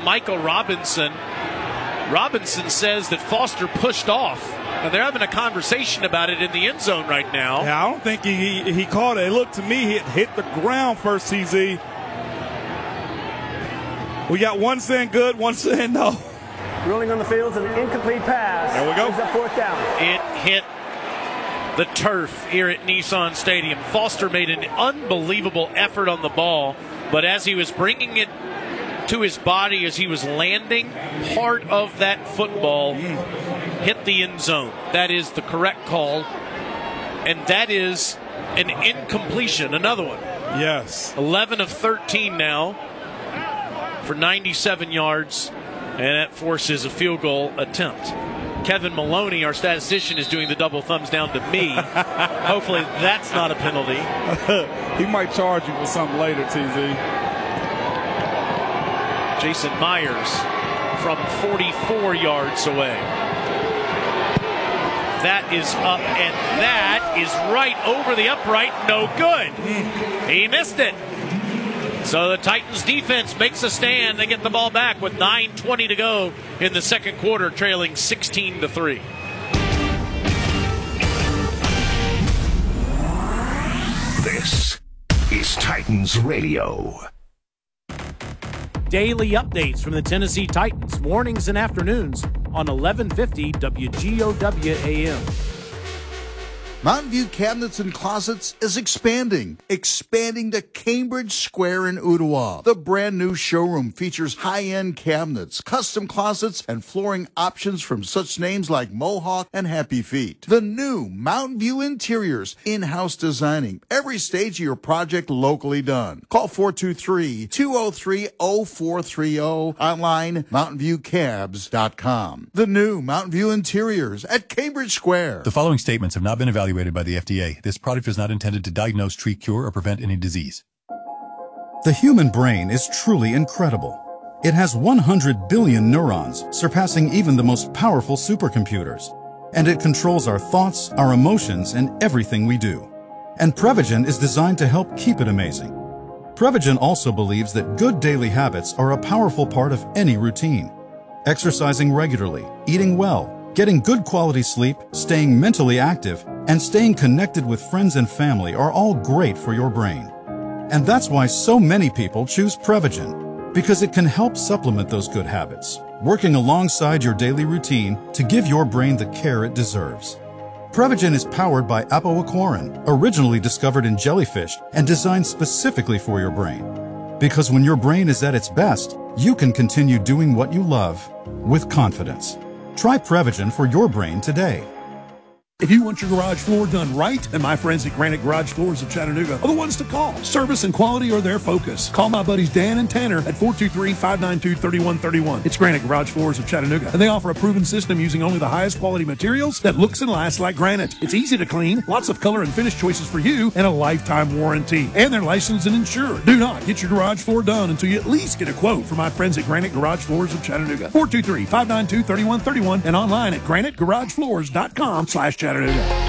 Michael Robinson. Robinson says that Foster pushed off. And they're having a conversation about it in the end zone right now. Yeah, I don't think he caught it. It looked to me he hit the ground first, TZ. We got one saying good, one saying no. Ruling on the field is an incomplete pass. There we go. It's a fourth down. It hit the turf here at Nissan Stadium. Foster made an unbelievable effort on the ball, but as he was bringing it to his body, as he was landing, part of that football hit the end zone. That is the correct call, and that is an incompletion, another one. Yes. 11 of 13 now for 97 yards, and that forces a field goal attempt. Kevin Maloney, our statistician, is doing the double thumbs down to me. Hopefully that's not a penalty. He might charge you for something later, TZ. Jason Myers from 44 yards away. That is up, and that is right over the upright. No good. He missed it. So the Titans defense makes a stand. They get the ball back with 9:20 to go in the second quarter, trailing 16-3. This is Titans Radio. Daily updates from the Tennessee Titans, mornings and afternoons on 1150 WGOW AM. Mountain View Cabinets and Closets is expanding to Cambridge Square in Ottawa. The brand new showroom features high-end cabinets, custom closets, and flooring options from such names like Mohawk and Happy Feet. The new Mountain View Interiors, in-house designing every stage of your project locally done. Call 423-203-0430. Online, mountainviewcabs.com. The new Mountain View Interiors at Cambridge Square. The following statements have not been evaluated by the FDA. This product is not intended to diagnose, treat, cure, or prevent any disease. The human brain is truly incredible. It has 100 billion neurons, surpassing even the most powerful supercomputers. And it controls our thoughts, our emotions, and everything we do. And Prevagen is designed to help keep it amazing. Prevagen also believes that good daily habits are a powerful part of any routine. Exercising regularly, eating well, getting good quality sleep, staying mentally active, and staying connected with friends and family are all great for your brain. And that's why so many people choose Prevagen, because it can help supplement those good habits, working alongside your daily routine to give your brain the care it deserves. Prevagen is powered by apoaquarin, originally discovered in jellyfish and designed specifically for your brain. Because when your brain is at its best, you can continue doing what you love with confidence. Try Prevagen for your brain today. If you want your garage floor done right, then my friends at Granite Garage Floors of Chattanooga are the ones to call. Service and quality are their focus. Call my buddies Dan and Tanner at 423-592-3131. It's Granite Garage Floors of Chattanooga, and they offer a proven system using only the highest quality materials that looks and lasts like granite. It's easy to clean, lots of color and finish choices for you, and a lifetime warranty. And they're licensed and insured. Do not get your garage floor done until you at least get a quote from my friends at Granite Garage Floors of Chattanooga. 423-592-3131 and online at granitegaragefloors.com/Chattanooga.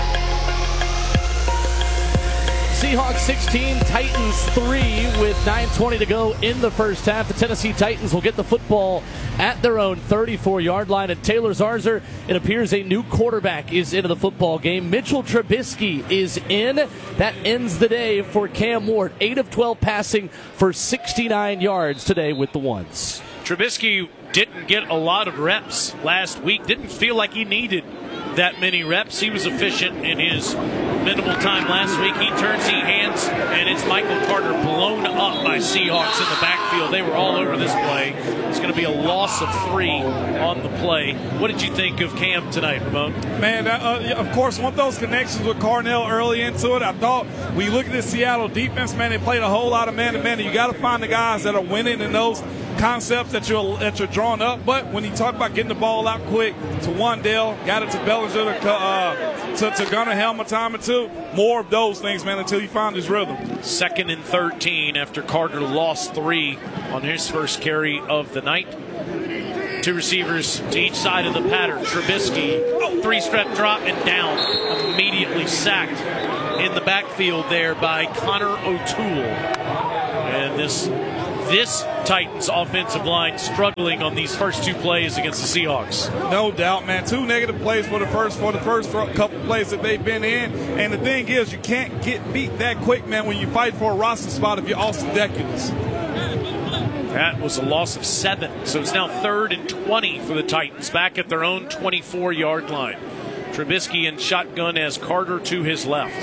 Seahawks 16, Titans 3 with 9:20 to go in the first half. The Tennessee Titans will get the football at their own 34-yard line. And Taylor Zarzour, it appears a new quarterback is into the football game. Mitchell Trubisky is in. That ends the day for Cam Ward. 8 of 12 passing for 69 yards today with the ones. Trubisky didn't get a lot of reps last week. Didn't feel like he needed that many reps. He was efficient in his minimal time last week. He turns, he hands, and it's Michael Carter blown up by Seahawks in the backfield. They were all over this play. It's going to be a loss of 3 on the play. What did you think of Cam tonight, Ramon? Man, of course, one of those connections with Carnell early into it. I thought when you look at the Seattle defense, man, they played a whole lot of man-to-man. You got to find the guys that are winning in those concepts that you're drawing up. But when you talk about getting the ball out quick to Wandale, got it to Bellinger, to Gunnar Helm a time or two, more of those things, man, until you find his rhythm. 2nd and 13 after Carter lost 3 on his first carry of the night. 2 receivers to each side of the pattern. Trubisky, 3-step drop and down. Immediately sacked in the backfield there by Connor O'Toole. And this Titans offensive line struggling on these first two plays against the Seahawks. No doubt, man. 2 negative plays for the first couple plays that they've been in. And the thing is, you can't get beat that quick, man, when you fight for a roster spot if you're Austin Deculus. That was a loss of 7, so it's now 3rd and 20 for the Titans, back at their own 24-yard line. Trubisky in shotgun as Carter to his left.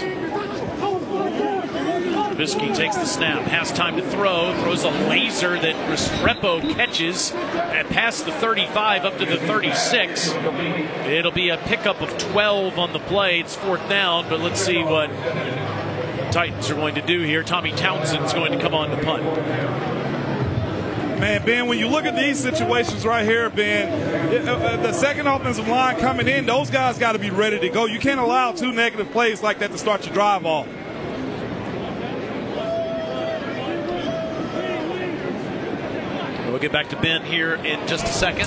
Trubisky takes the snap, has time to throw, throws a laser that Restrepo catches past the 35 up to the 36. It'll be a pickup of 12 on the play. It's 4th down, but let's see what the Titans are going to do here. Tommy Townsend's going to come on to punt. Man, Ben, when you look at these situations right here, Ben, the second offensive line coming in, those guys got to be ready to go. You can't allow 2 negative plays like that to start your drive off. We'll get back to Ben here in just a second.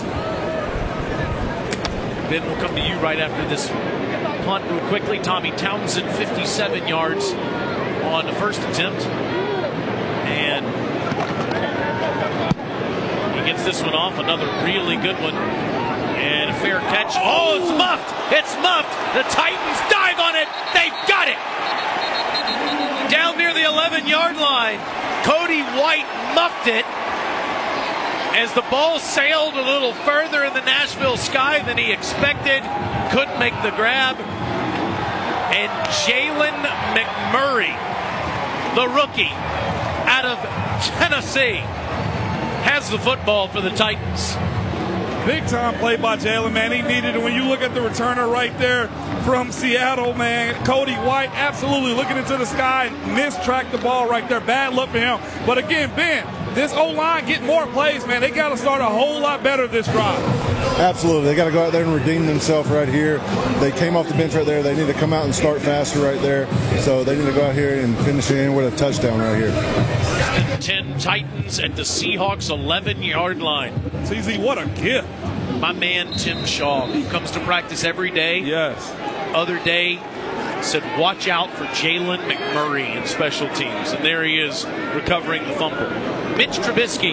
Ben will come to you right after this punt real quickly. Tommy Townsend, 57 yards on the first attempt. And he gets this one off, another really good one. And a fair catch. Oh, it's muffed! It's muffed! The Titans dive on it! They've got it! Down near the 11-yard line, Cody White muffed it as the ball sailed a little further in the Nashville sky than he expected. Couldn't make the grab. And Jalen McMurray, the rookie out of Tennessee, has the football for the Titans. Big time play by Jalen, man. He needed it. When you look at the returner right there from Seattle, man, Cody White absolutely looking into the sky and mistracked the ball right there. Bad luck for him. But again, Ben, this O-line getting more plays, man. They got to start a whole lot better this drive. Absolutely. They got to go out there and redeem themselves right here. They came off the bench right there. They need to come out and start faster right there. So they need to go out here and finish it in with a touchdown right here. 10 Titans at the Seahawks 11-yard line. CZ, what a gift. My man Tim Shaw, who comes to practice every day. Yes. Other day said, watch out for Jalen McMurray in special teams. And there he is recovering the fumble. Mitch Trubisky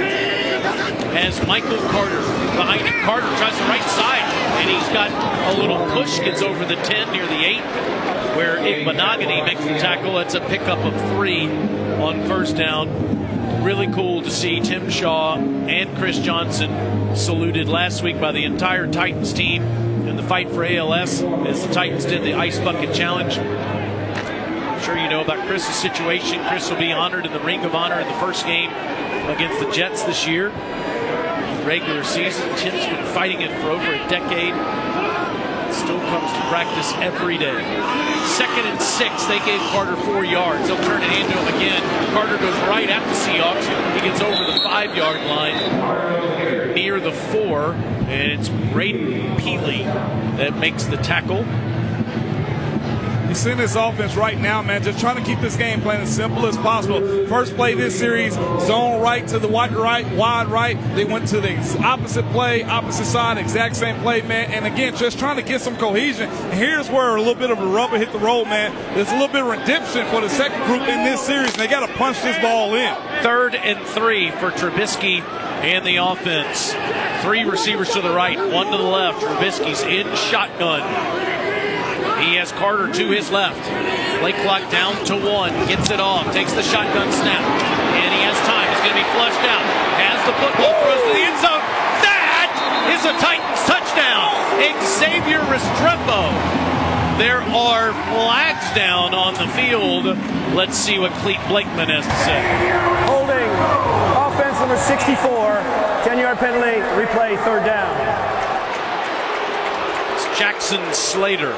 has Michael Carter behind him. Carter tries the right side, and he's got a little push, gets over the 10 near the 8, where Igbenogany makes the tackle. It's a pickup of 3 on first down. Really cool to see Tim Shaw and Chris Johnson saluted last week by the entire Titans team in the fight for ALS as the Titans did the Ice Bucket Challenge. I'm sure you know about Chris's situation. Chris will be honored in the Ring of Honor in the first game against the Jets this year. Regular season, Tim's been fighting it for over a decade. Still comes to practice every day. 2nd and 6, they gave Carter 4 yards. They'll turn it into him again. Carter goes right at the Seahawks. He gets over the 5-yard line near the 4, and it's Braden Peely that makes the tackle. You see this offense right now, man, just trying to keep this game plan as simple as possible. First play this series, zone right to the wide right. They went to the opposite play, opposite side, exact same play, man. And again, just trying to get some cohesion. And here's where a little bit of a rubber hit the road, man. There's a little bit of redemption for the second group in this series, and they got to punch this ball in. 3rd and 3 for Trubisky and the offense. 3 receivers to the right, 1 to the left. Trubisky's in shotgun. He has Carter to his left. Play clock down to 1. Gets it off. Takes the shotgun snap. And he has time. He's going to be flushed out. Has the football. Throws to the end zone. That is a Titans touchdown. Xavier Restrepo. There are flags down on the field. Let's see what Clete Blakeman has to say. Holding. Offense number 64. 10-yard penalty. Replay, 3rd down. It's Jackson Slater.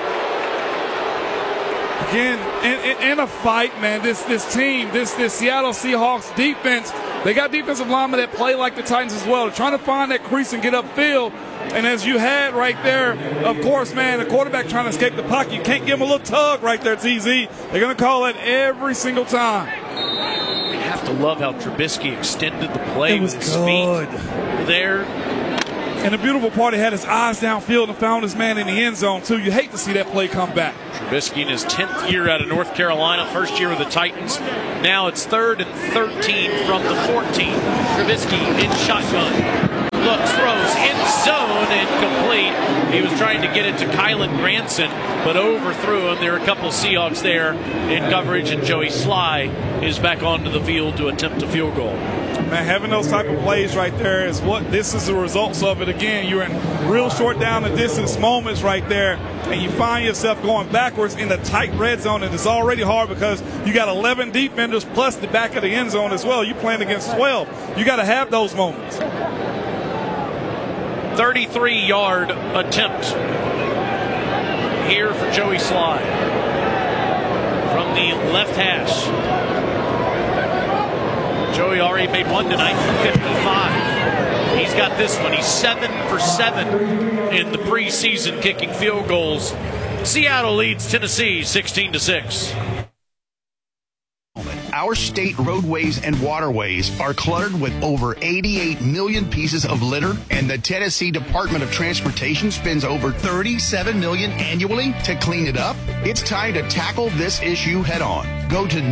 Again, in a fight, man, this team, this Seattle Seahawks defense, they got defensive linemen that play like the Titans as well. They're trying to find that crease and get upfield. And as you had right there, of course, man, the quarterback trying to escape the pocket. You can't give him a little tug right there, TZ. They're going to call it every single time. You have to love how Trubisky extended the play with his feet there. And the beautiful part, he had his eyes downfield and found his man in the end zone, too. You hate to see that play come back. Trubisky in his 10th year out of North Carolina, first year with the Titans. Now it's 3rd and 13 from the 14. Trubisky in shotgun. Looks, throws, end zone, incomplete. He was trying to get it to Kylan Granson, but overthrew him. There are a couple of Seahawks there in coverage, and Joey Sly is back onto the field to attempt a field goal. Man, having those type of plays right there is what this is the results of it. Again, you're in real short down the distance moments right there, and you find yourself going backwards in the tight red zone, and it's already hard because you got 11 defenders plus the back of the end zone as well. You're playing against 12. You got to have those moments. 33-yard attempt here for Joey Sly from the left hash. Joey already made one tonight from 55. He's got this one. He's 7 for 7 in the preseason kicking field goals. Seattle leads Tennessee 16-6. Our state roadways and waterways are cluttered with over 88 million pieces of litter, and the Tennessee Department of Transportation spends over $37 million annually to clean it up. It's time to tackle this issue head on. Go to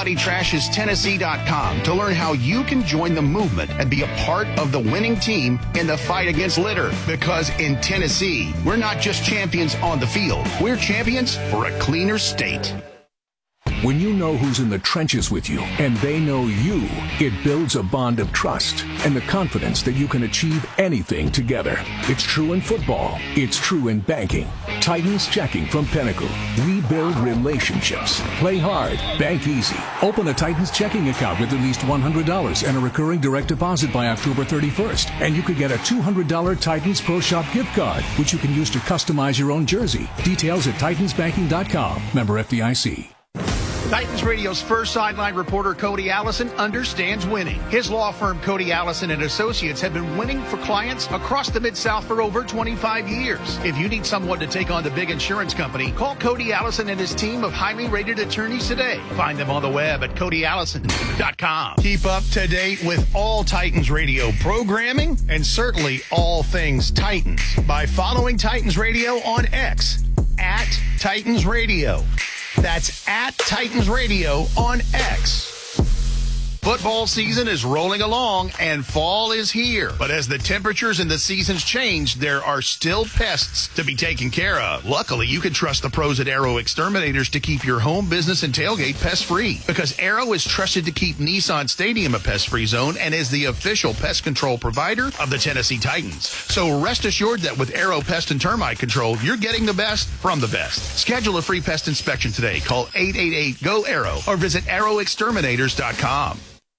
NobodyTrashesTennessee.com to learn how you can join the movement and be a part of the winning team in the fight against litter. Because in Tennessee, we're not just champions on the field, we're champions for a cleaner state. When you know who's in the trenches with you and they know you, it builds a bond of trust and the confidence that you can achieve anything together. It's true in football. It's true in banking. Titans Checking from Pinnacle. We build relationships. Play hard. Bank easy. Open a Titans checking account with at least $100 and a recurring direct deposit by October 31st. And you could get a $200 Titans Pro Shop gift card, which you can use to customize your own jersey. Details at TitansBanking.com. Member FDIC. Titans Radio's first sideline reporter, Cody Allison, understands winning. His law firm, Cody Allison and Associates, have been winning for clients across the Mid-South for over 25 years. If you need someone to take on the big insurance company, call Cody Allison and his team of highly rated attorneys today. Find them on the web at CodyAllison.com. Keep up to date with all Titans Radio programming and certainly all things Titans by following Titans Radio on X at Titans Radio. That's at Titans Radio on X. Football season is rolling along and fall is here. But as the temperatures and the seasons change, there are still pests to be taken care of. Luckily, you can trust the pros at Arrow Exterminators to keep your home, business, and tailgate pest-free. Because Arrow is trusted to keep Nissan Stadium a pest-free zone and is the official pest control provider of the Tennessee Titans. So rest assured that with Arrow Pest and Termite Control, you're getting the best from the best. Schedule a free pest inspection today. Call 888-GO-ARROW or visit arrowexterminators.com.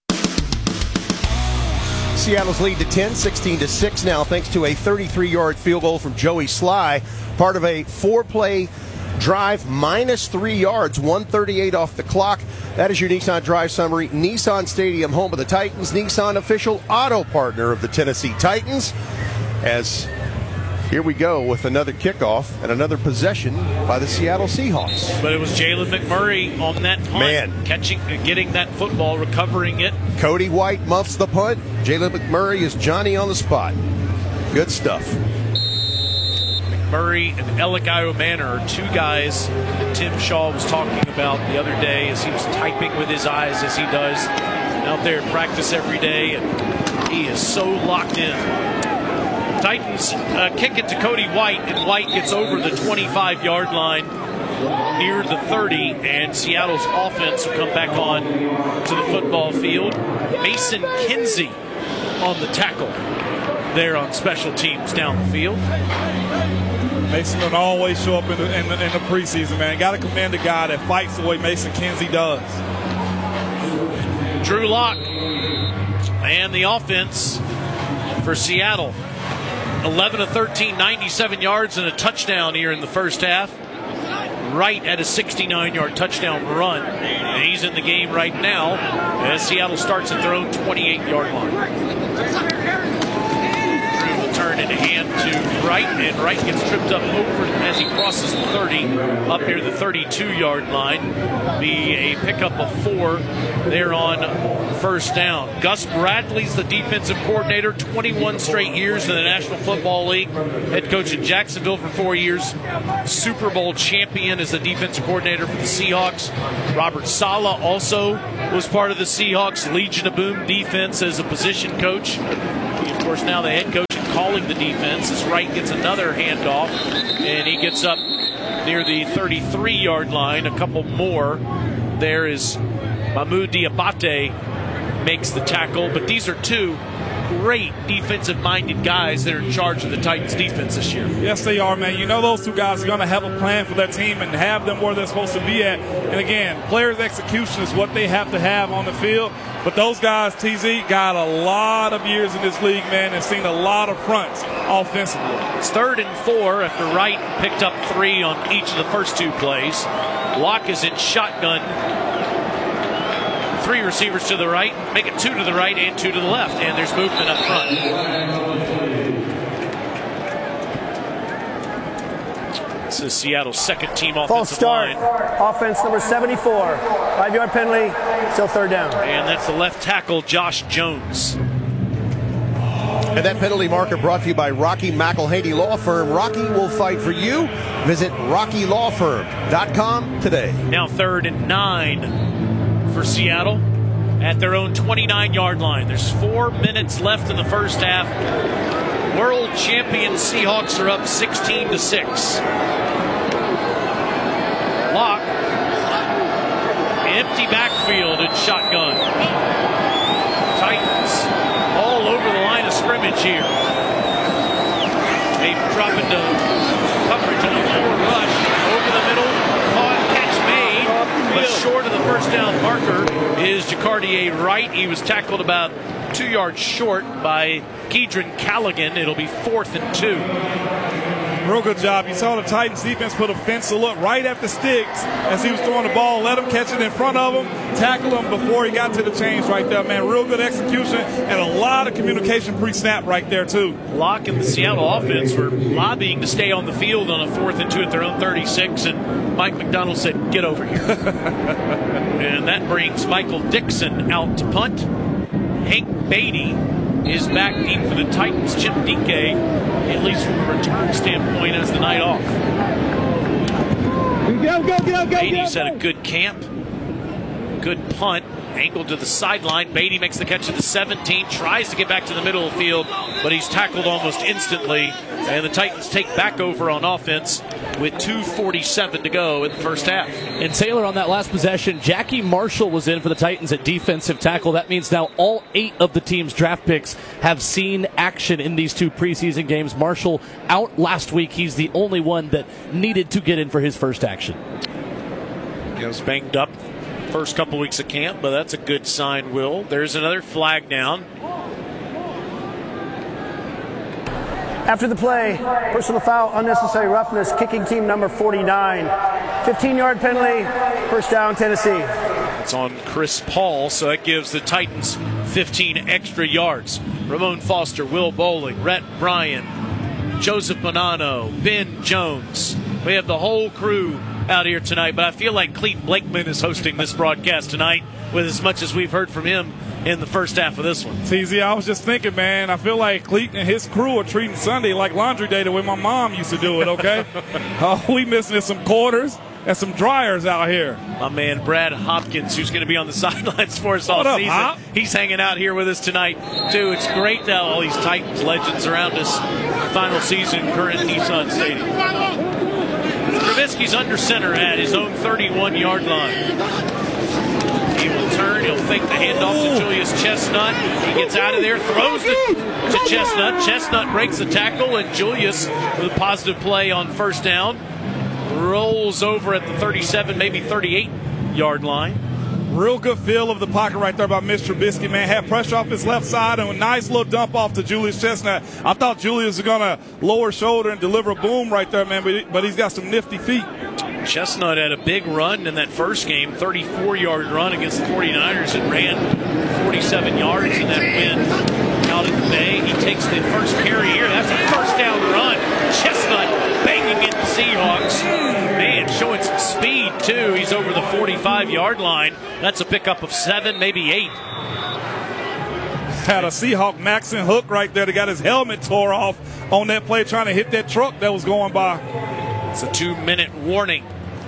Seattle's lead to 10, 16-6 now, thanks to a 33-yard field goal from Joey Sly, part of a 4-play drive, minus 3 yards, 1:38 off the clock. That is your Nissan Drive summary. Nissan Stadium, home of the Titans. Nissan, official auto partner of the Tennessee Titans. As here we go with another kickoff and another possession by the Seattle Seahawks. But it was Jalen McMurray on that punt, getting that football, recovering it. Cody White muffs the punt. Jalen McMurray is Johnny on the spot. Good stuff. McMurray and Elikai Manor are two guys that Tim Shaw was talking about the other day as he was typing with his eyes as he does out there in practice every day, and he is so locked in. Titans kick it to Cody White, and White gets over the 25-yard line near the 30, and Seattle's offense will come back on to the football field. Mason Kinsey on the tackle there on special teams down the field. Mason don't always show up in the preseason, man. Got to commend a guy that fights the way Mason Kinsey does. Drew Lock and the offense for Seattle. 11 of 13, 97 yards and a touchdown here in the first half. Right at a 69-yard touchdown run. And he's in the game right now as Seattle starts at their own 28-yard line. Drew will turn it hand to Wright, and Wright gets tripped up over as he crosses the 30, up near the 32-yard line. Be a pickup of 4 there on first down. Gus Bradley's the defensive coordinator, 21 straight years in the National Football League. Head coach in Jacksonville for 4 years. Super Bowl champion as the defensive coordinator for the Seahawks. Robert Saleh also was part of the Seahawks Legion of Boom defense as a position coach. Of course, now the head coach calling the defense as Wright gets another handoff, and he gets up near the 33-yard line. A couple more. There is Mahmoud Diabate makes the tackle, but these are two great defensive-minded guys that are in charge of the Titans defense this year. Yes, they are, man. You know those two guys are going to have a plan for their team and have them where they're supposed to be at. And again, players' execution is what they have to have on the field. But those guys, TZ, got a lot of years in this league, man, and seen a lot of fronts offensively. It's 3rd and 4 after Wright picked up 3 on each of the first 2 plays. Locke is in shotgun. 3 receivers to the right, make it 2 to the right and 2 to the left, and there's movement up front. This is Seattle's second-team offensive line. Offense number 74. 5-yard penalty, still 3rd down. And that's the left tackle, Josh Jones. And that penalty marker brought to you by Rocky McElhaney Law Firm. Rocky will fight for you. Visit RockyLawFirm.com today. Now 3rd and 9 for Seattle at their own 29-yard line. There's 4 minutes left in the first half. World champion Seahawks are up 16-6. Locke, empty backfield and shotgun. Titans all over the line of scrimmage here. They drop into coverage on a forward rush. Over the middle, caught, catch made, but short of the first down marker is Jacardier Wright. He was tackled about 2 yards short by Keedron Callaghan. It'll be 4th and 2. Real good job. You saw the Titans defense put a fence to look right at the sticks as he was throwing the ball. Let him catch it in front of him, tackle him before he got to the chains right there, man. Real good execution and a lot of communication pre-snap right there, too. Locke and the Seattle offense were lobbying to stay on the field on a 4th and 2 at their own 36, and Mike McDonald said, get over here. And that brings Michael Dixon out to punt. Hank Beatty is back deep for the Titans. Chip Dike, at least from a return standpoint, has the night off. Beatty's had a good camp. Good punt. Angled to the sideline. Beatty makes the catch at the 17. Tries to get back to the middle of the field, but he's tackled almost instantly. And the Titans take back over on offense with 2:47 to go in the first half. And Taylor, on that last possession, Jackie Marshall was in for the Titans at defensive tackle. That means now all 8 of the team's draft picks have seen action in these 2 preseason games. Marshall out last week. He's the only one that needed to get in for his first action. He was banged up first couple weeks of camp, but that's a good sign, Will. There's another flag down. After the play, personal foul, unnecessary roughness, kicking team number 49. 15-yard penalty, first down, Tennessee. It's on Chris Paul, so that gives the Titans 15 extra yards. Ramon Foster, Will Bowling, Rhett Bryan, Joseph Bonanno, Ben Jones. We have the whole crew out here tonight, but I feel like Clete Blakeman is hosting this broadcast tonight with as much as we've heard from him in the first half of this one. TZ, I was just thinking, man, I feel like Clete and his crew are treating Sunday like laundry day the way my mom used to do it, okay? We missing some quarters and some dryers out here. My man Brad Hopkins, who's going to be on the sidelines for us all What up, season. Hop? He's hanging out here with us tonight, too. It's great to have all these Titans legends around us. Final season, current Nissan Stadium. Trubisky's under center at his own 31-yard line. He will turn. He'll fake the handoff to Julius Chestnut. He gets out of there, throws it to Chestnut. Chestnut breaks the tackle, and Julius, with a positive play on first down, rolls over at the 37, maybe 38-yard line. Real good feel of the pocket right there by Mr. Trubisky, man. Had pressure off his left side and a nice little dump off to Julius Chestnut. I thought Julius was going to lower shoulder and deliver a boom right there, man, but he's got some nifty feet. Chestnut had a big run in that first game, 34-yard run against the 49ers, and ran 47 yards in that win out at the Bay. He takes the first carry here. That's a first down run. Chestnut banging into Seahawks. Man, showing some speed, too. He's over the 45-yard line. That's a pickup of 7, maybe 8. Had a Seahawk Maxon hook right there that got his helmet tore off on that play trying to hit that truck that was going by. It's a 2-minute warning.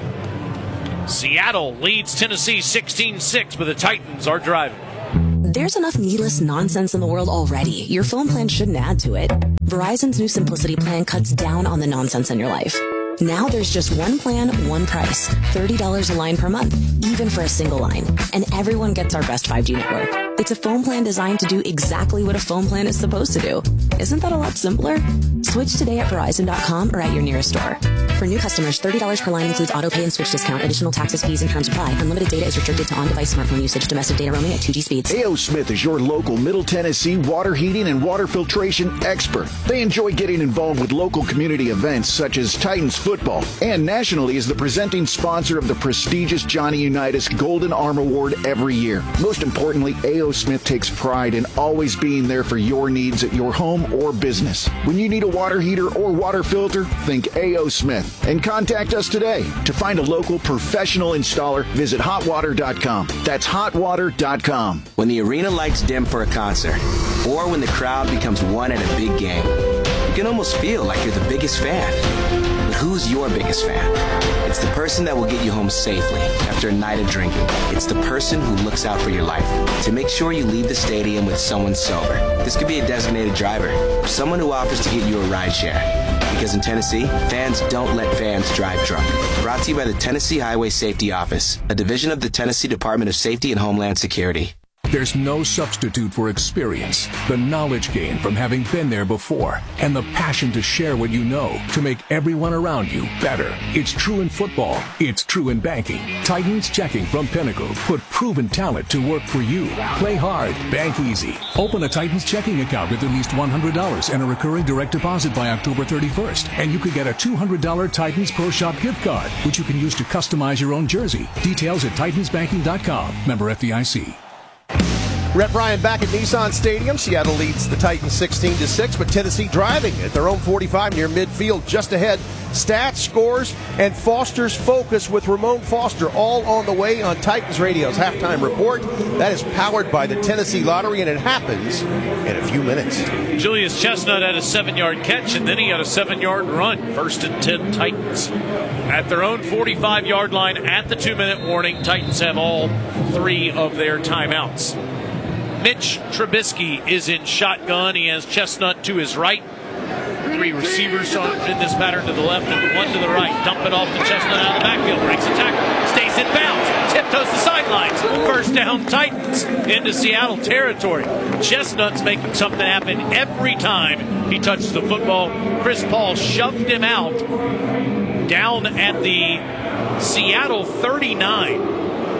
Seattle leads Tennessee 16-6, but the Titans are driving. There's enough needless nonsense in the world already. Your phone plan shouldn't add to it. Verizon's new Simplicity plan cuts down on the nonsense in your life. Now there's just one plan, one price. $30 a line per month, even for a single line. And everyone gets our best 5G network. It's a phone plan designed to do exactly what a phone plan is supposed to do. Isn't that a lot simpler? Switch today at Verizon.com or at your nearest store. For new customers, $30 per line includes auto pay and switch discount. Additional taxes, fees, and terms apply. Unlimited data is restricted to on-device smartphone usage. Domestic data roaming at 2G speeds. A.O. Smith is your local Middle Tennessee water heating and water filtration expert. They enjoy getting involved with local community events such as Titans football, and nationally is the presenting sponsor of the prestigious Johnny Unitas Golden Arm Award every year. Most importantly, A.O. Smith takes pride in always being there for your needs at your home or business. When you need a water heater or water filter, think A.O. Smith. And contact us today. To find a local professional installer, visit hotwater.com. That's hotwater.com. When the arena lights dim for a concert, or when the crowd becomes one at a big game, you can almost feel like you're the biggest fan. But who's your biggest fan? It's the person that will get you home safely after a night of drinking. It's the person who looks out for your life to make sure you leave the stadium with someone sober. This could be a designated driver, or someone who offers to get you a ride share. Because in Tennessee, fans don't let fans drive drunk. Brought to you by the Tennessee Highway Safety Office, a division of the Tennessee Department of Safety and Homeland Security. There's no substitute for experience, the knowledge gained from having been there before, and the passion to share what you know to make everyone around you better. It's true in football. It's true in banking. Titans Checking from Pinnacle put proven talent to work for you. Play hard, bank easy. Open a Titans checking account with at least $100 and a recurring direct deposit by October 31st, and you could get a $200 Titans Pro Shop gift card, which you can use to customize your own jersey. Details at titansbanking.com. Member FDIC. Rhett Bryan back at Nissan Stadium. Seattle leads the Titans 16-6, but Tennessee driving at their own 45 near midfield, just ahead. Stats, scores, and Foster's Focus with Ramon Foster all on the way on Titans Radio's halftime report. That is powered by the Tennessee Lottery, and it happens in a few minutes. Julius Chestnut had a 7-yard catch, and then he had a 7-yard run. 1st and 10 Titans. At their own 45-yard line at the 2-minute warning, Titans have all 3 of their timeouts. Mitch Trubisky is in shotgun. He has Chestnut to his right. 3 receivers in this pattern to the left and 1 to the right. Dump it off to Chestnut out of the backfield. Breaks a tackle. Stays in bounds. Tiptoes the sidelines. 1st down Titans into Seattle territory. Chestnut's making something happen every time he touches the football. Chris Paul shoved him out down at the Seattle 39.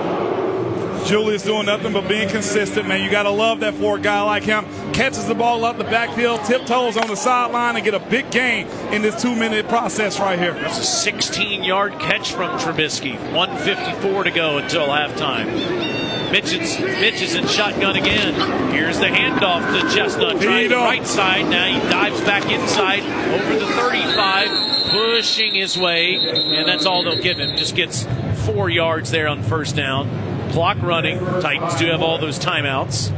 Julius doing nothing but being consistent, man. You got to love that for a guy like him. Catches the ball up the backfield, tiptoes on the sideline, and get a big gain in this 2-minute process right here. That's a 16-yard catch from Trubisky. 1:54 to go until halftime. Mitch is in shotgun again. Here's the handoff to Chestnut. Trying the right side. Now he dives back inside over the 35, pushing his way, and that's all they'll give him. Just gets 4 yards there on 1st down. Clock running. Titans do have all those timeouts.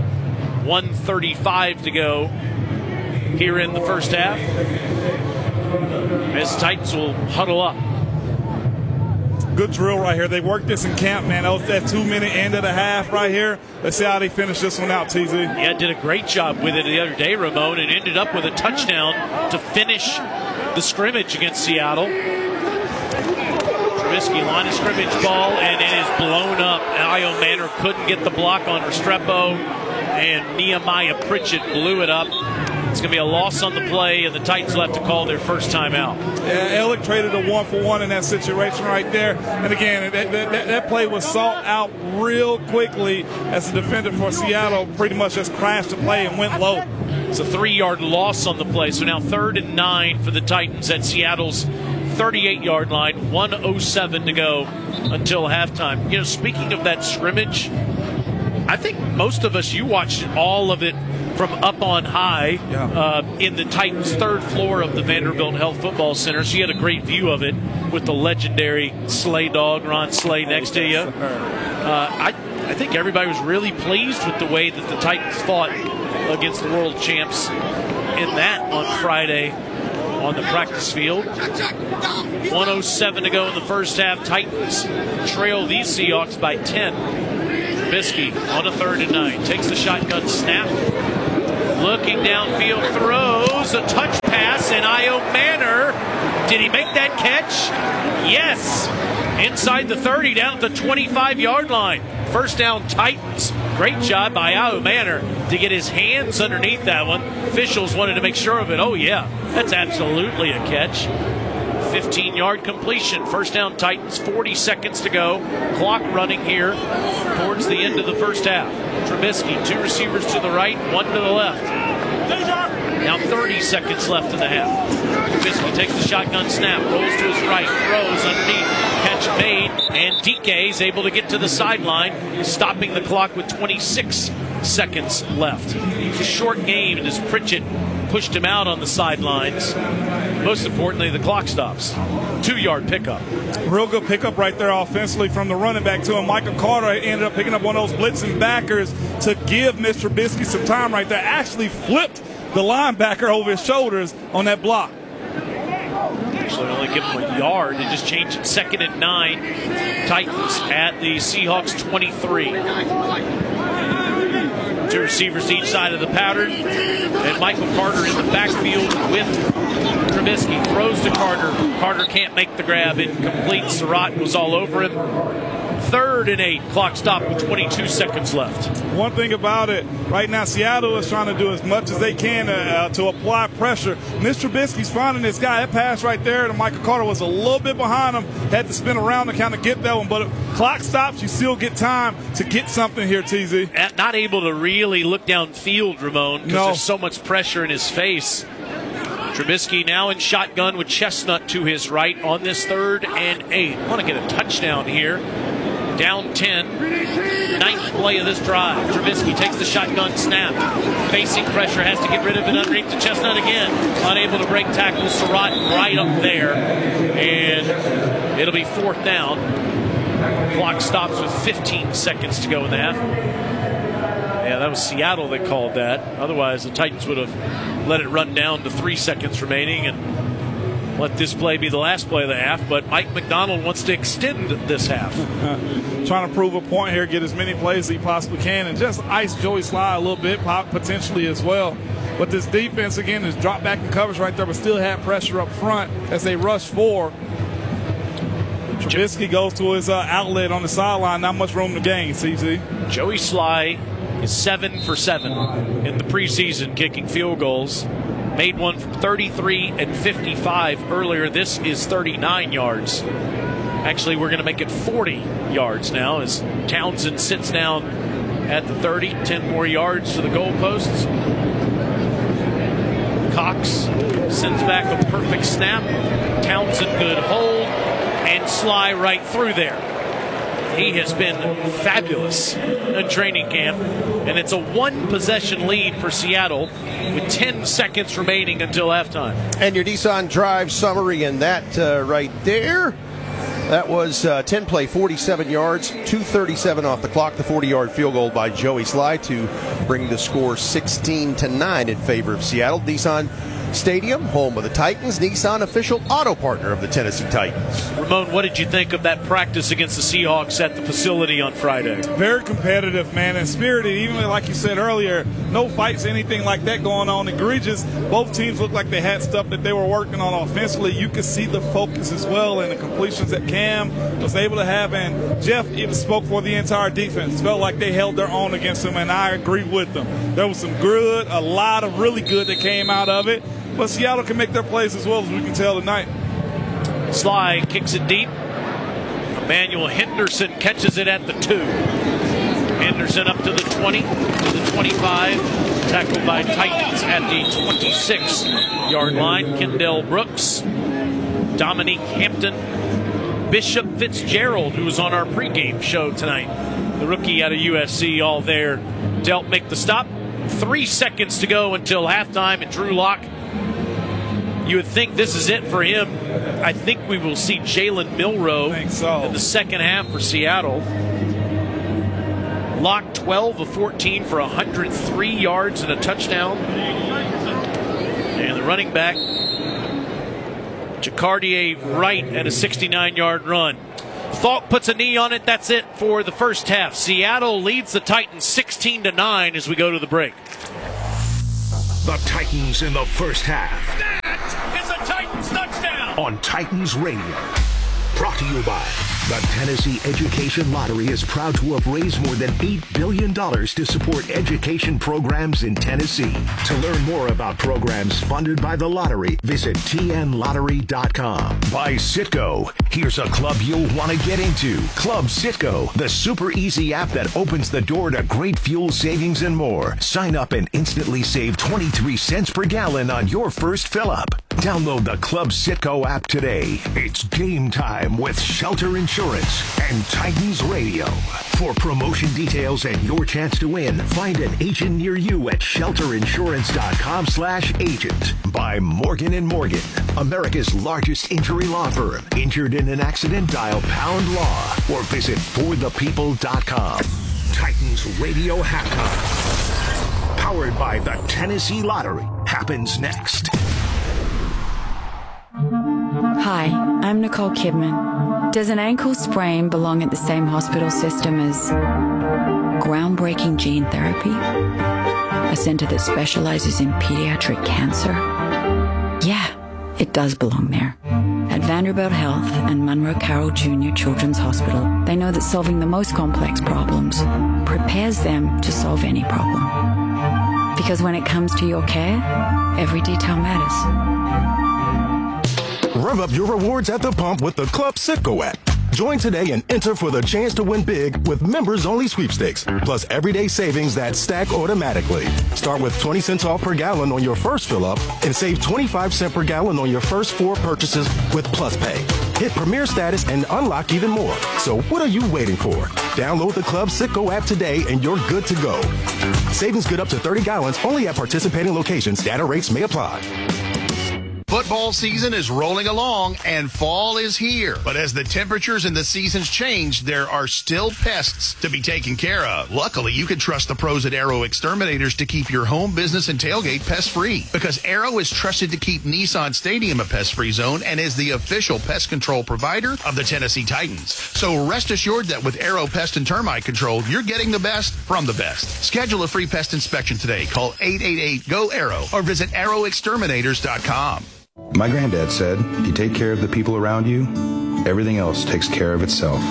1:35 to go here in the 1st half, as Titans will huddle up. Good drill right here. They worked this in camp, man. That 2-minute end of the half right here. Let's see how they finish this one out, TZ. Yeah, did a great job with it the other day, Ramon, and ended up with a touchdown to finish the scrimmage against Seattle. Trubisky, line of scrimmage ball, and it is blown up. Io Manor couldn't get the block on Restrepo, and Nehemiah Pritchett blew it up. It's going to be a loss on the play, and the Titans will have to call their 1st timeout. Yeah, Ellick traded a 1-for-1 in that situation right there. And again, that play was sought out real quickly as the defender for Seattle pretty much just crashed the play and went low. It's a 3-yard loss on the play. So now 3rd and 9 for the Titans at Seattle's 38-yard line. 1:07 to go until halftime. You know, speaking of that scrimmage, I think most of us, you watched all of it from up on high in the Titans' 3rd floor of the Vanderbilt Health Football Center. So you had a great view of it with the legendary Slay Dog, Ron Slay, next to you. I think everybody was really pleased with the way that the Titans fought against the world champs in that on Friday on the practice field. 1:07 to go in the first half. Titans trail these Seahawks by 10. Trubisky on a 3rd and 9. Takes the shotgun snap. Looking downfield, throws a touch pass, and Io Manor. Did he make that catch? Yes. Inside the 30, down at the 25-yard line. First down, Titans. Great job by Io Manor to get his hands underneath that one. Officials wanted to make sure of it. Oh, yeah, that's absolutely a catch. 15-yard completion. First down, Titans. 40 seconds to go. Clock running here towards the end of the first half. Trubisky, 2 receivers to the right, 1 to the left. Now 30 seconds left in the half. Trubisky takes the shotgun snap, rolls to his right, throws underneath, catch made, and DK is able to get to the sideline, stopping the clock with 26 seconds left. It was a short game, and as Pritchett pushed him out on the sidelines, most importantly, the clock stops. 2-yard pickup. Real good pickup right there offensively from the running back to him. Michael Carter ended up picking up one of those blitzing backers to give Mr. Trubisky some time right there. Actually flipped the linebacker over his shoulders on that block. Actually only give him a yard and just change it. 2nd and 9. Titans at the Seahawks 23. 2 receivers to each side of the pattern. And Michael Carter in the backfield with Trubisky. Throws to Carter. Carter can't make the grab. Incomplete. Surratt was all over him. 3rd and 8. Clock stopped with 22 seconds left. One thing about it, right now Seattle is trying to do as much as they can to apply pressure. Mr. Trubisky's finding this guy. That pass right there to Michael Carter was a little bit behind him. Had to spin around to kind of get that one. But if clock stops, you still get time to get something here, TZ. Not able to really look downfield, Ramon, because there's so much pressure in his face. Trubisky now in shotgun with Chestnut to his right on this 3rd and 8. Want to get a touchdown here. Down 10. 9th play of this drive. Trubisky takes the shotgun snap. Facing pressure, has to get rid of it underneath the Chestnut again. Unable to break tackle. Surratt right up there. And it'll be 4th down. Clock stops with 15 seconds to go in the half. Yeah, that was Seattle that called that. Otherwise, the Titans would have let it run down to 3 seconds remaining and let this play be the last play of the half. But Mike McDonald wants to extend this half. Trying to prove a point here, get as many plays as he possibly can, and just ice Joey Sly a little bit, potentially as well. But this defense, again, is dropped back in coverage right there, but still had pressure up front as they rush 4. Trubisky goes to his outlet on the sideline. Not much room to gain, CZ. Joey Sly is 7 for 7 in the preseason kicking field goals. Made one from 33 and 55 earlier. This is 39 yards. Actually, we're going to make it 40 yards now as Townsend sits down at the 30. 10 more yards to the goalposts. Cox sends back a perfect snap. Townsend good hold. And Sly right through there. He has been fabulous in training camp. And it's a 1-possession lead for Seattle with 10 seconds remaining until halftime. And your Nissan Drive summary in that right there. That was 10 play, 47 yards, 2:37 off the clock. The 40-yard field goal by Joey Sly to bring the score 16-9 in favor of Seattle. Nissan Stadium, home of the Titans. Nissan, official auto partner of the Tennessee Titans. Ramon, what did you think of that practice against the Seahawks at the facility on Friday? Very competitive, man, and spirited. Even like you said earlier, no fights, anything like that going on. Egregious. Both teams looked like they had stuff that they were working on offensively. You could see the focus as well and the completions that Cam was able to have. And Jeff even spoke for the entire defense. Felt like they held their own against them, and I agree with them. There was some good, a lot of really good that came out of it. But Seattle can make their plays as well as we can tell tonight. Sly kicks it deep. Emmanuel Henderson catches it at the 2. Henderson up to the 20, to the 25. Tackled by Titans at the 26-yard line. Kendall Brooks, Dominique Hampton, Bishop Fitzgerald, who was on our pregame show tonight. The rookie out of USC, all there to help make the stop. 3 seconds to go until halftime, and Drew Lock, you would think this is it for him. I think we will see Jalen Milroe in the second half for Seattle. Locke 12 of 14 for 103 yards and a touchdown. And the running back, Jacardier Wright, at a 69-yard run. Falk puts a knee on it. That's it for the first half. Seattle leads the Titans 16-9 as we go to the break. The Titans in the first half. That is a Titans touchdown! On Titans Radio. Brought to you by the Tennessee Education Lottery is proud to have raised more than $8 billion to support education programs in Tennessee. To learn more about programs funded by the lottery, visit tnlottery.com. By Citgo. Here's a club you'll want to get into. Club Citgo, the super easy app that opens the door to great fuel savings and more. Sign up and instantly save 23 cents per gallon on your first fill up. Download the Club Citgo app today. It's game time with Shelter Insurance and Titans Radio. For promotion details and your chance to win, find an agent near you at shelterinsurance.com/agent. By Morgan & Morgan, America's largest injury law firm. Injured in an accident, dial #law or visit forthepeople.com. Titans Radio Halftime. Powered by the Tennessee Lottery. Happens next. Hi, I'm Nicole Kidman. Does an ankle sprain belong at the same hospital system as groundbreaking gene therapy? A center that specializes in pediatric cancer? Yeah, it does belong there. At Vanderbilt Health and Monroe Carroll Jr. Children's Hospital, they know that solving the most complex problems prepares them to solve any problem. Because when it comes to your care, every detail matters. Rev up your rewards at the pump with the Club Citgo app. Join today and enter for the chance to win big with members-only sweepstakes, plus everyday savings that stack automatically. Start with 20 cents off per gallon on your first fill-up and save 25 cents per gallon on your first 4 purchases with Plus Pay. Hit Premier status and unlock even more. So what are you waiting for? Download the Club Citgo app today and you're good to go. Savings good up to 30 gallons only at participating locations. Data rates may apply. Football season is rolling along and fall is here. But as the temperatures and the seasons change, there are still pests to be taken care of. Luckily, you can trust the pros at Arrow Exterminators to keep your home, business, and tailgate pest-free. Because Arrow is trusted to keep Nissan Stadium a pest-free zone and is the official pest control provider of the Tennessee Titans. So rest assured that with Arrow Pest and Termite Control, you're getting the best from the best. Schedule a free pest inspection today. Call 888-GO-ARROW or visit arrowexterminators.com. My granddad said, if you take care of the people around you, everything else takes care of itself.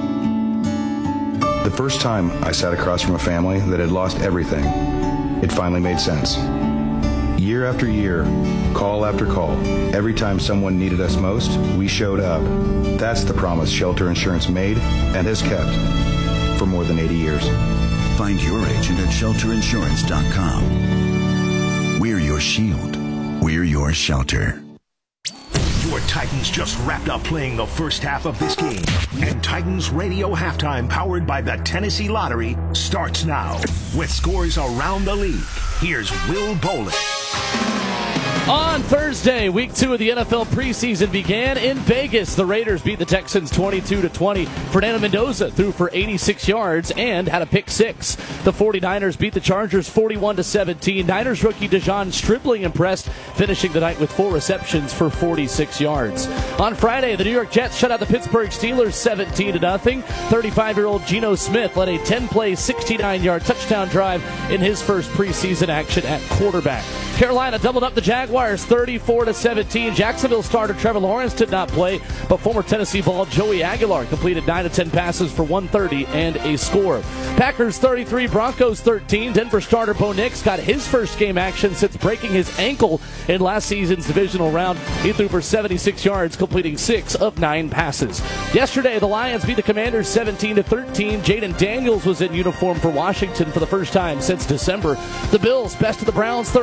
The first time I sat across from a family that had lost everything, it finally made sense. Year after year, call after call, every time someone needed us most, we showed up. That's the promise Shelter Insurance made and has kept for more than 80 years. Find your agent at shelterinsurance.com. We're your shield. We're your shelter. Your Titans just wrapped up playing the first half of this game. And Titans Radio Halftime, powered by the Tennessee Lottery, starts now. With scores around the league, here's Will Bowling. On Thursday, week 2 of the NFL preseason began in Vegas. The Raiders beat the Texans 22-20. Fernando Mendoza threw for 86 yards and had a pick 6. The 49ers beat the Chargers 41-17. Niners rookie Dejon Stribling impressed, finishing the night with 4 receptions for 46 yards. On Friday, the New York Jets shut out the Pittsburgh Steelers 17-0. 35-year-old Geno Smith led a 10-play, 69-yard touchdown drive in his first preseason action at quarterback. Carolina doubled up the Jaguars 34-17. Jacksonville starter Trevor Lawrence did not play, but former Tennessee ball Joey Aguilar completed 9 of 10 passes for 130 and a score. Packers 33, Broncos 13. Denver starter Bo Nix got his first game action since breaking his ankle in last season's divisional round. He threw for 76 yards, completing 6 of 9 passes. Yesterday, the Lions beat the Commanders 17-13. Jaden Daniels was in uniform for Washington for the first time since December. The Bills bested the Browns 31-7.